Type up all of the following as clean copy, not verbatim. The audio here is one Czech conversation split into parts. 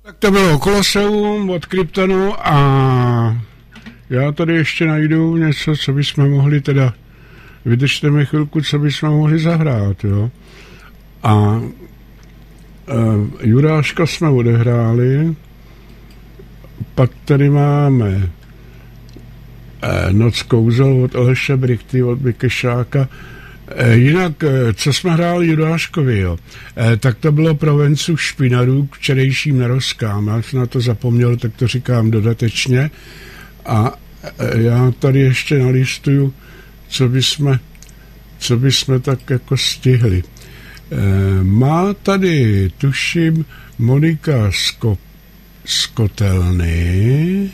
Tak to bylo Koloseum od Kryptonu a já tady ještě najdu něco, co bychom mohli teda, vydržte mi chvilku, co bychom mohli zahrát, jo. A Juráška jsme odehráli, pak tady máme Noc kouzel od Aleše Brichty, od Mikešáka. Jinak, co jsme hráli Juráškovi, jo, tak to bylo pro Vencu Špinarů k včerejším narozkám. Já jsem na to zapomněl, tak to říkám dodatečně. A já tady ještě nalistuju, co bychom tak jako stihli. Má tady, tuším, Monika z Kotelny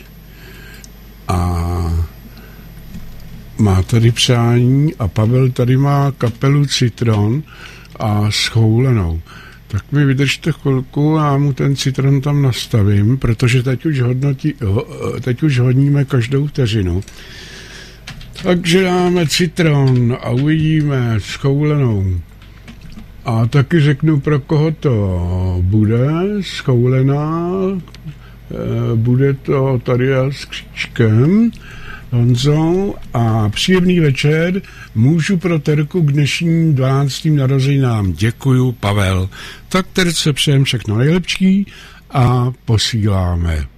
a má tady přání a Pavel tady má kapelu Citron a Schoulenou. Tak mi vydržte chvilku a mu ten Citron tam nastavím, protože teď už hodníme každou vteřinu. Takže dáme Citron a uvidíme Schoulenou. A taky řeknu, pro koho to bude. Schoulená, bude to tady s Kříčkem, Honzou a příjemný večer. Můžu pro Terku k dnešním 12. narozeninám. Děkuju, Pavel. Tak Terce přejem všechno nejlepší a posíláme.